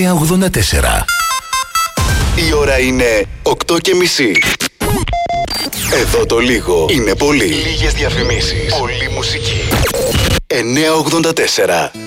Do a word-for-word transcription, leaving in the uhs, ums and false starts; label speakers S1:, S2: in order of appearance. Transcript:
S1: εννιά ογδόντα τέσσερα.
S2: Η ώρα είναι οκτώ και μισή. Εδώ το λίγο είναι πολύ. Λίγες διαφημίσεις. Πολύ μουσική. εννιά ογδόντα τέσσερα.